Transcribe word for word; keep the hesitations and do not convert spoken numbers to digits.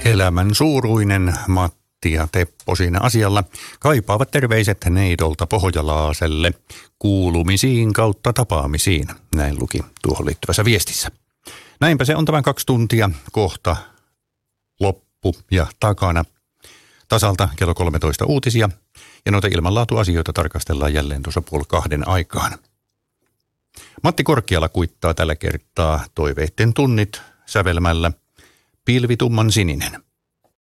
Elämän suuruinen Matti ja Teppo siinä asialla kaipaavat terveiset neidolta Pohjalaaselle kuulumisiin kautta tapaamisiin. Näin luki tuohon liittyvässä viestissä. Näinpä se on tämän kaksi tuntia kohta loppu ja takana. Tasalta kello kolmetoista uutisia ja noita ilmanlaatuasioita tarkastellaan jälleen tuossa puoli kahden aikaan. Matti Korkeala kuittaa tällä kertaa toiveitten tunnit sävelmällä Pilvitumman sininen.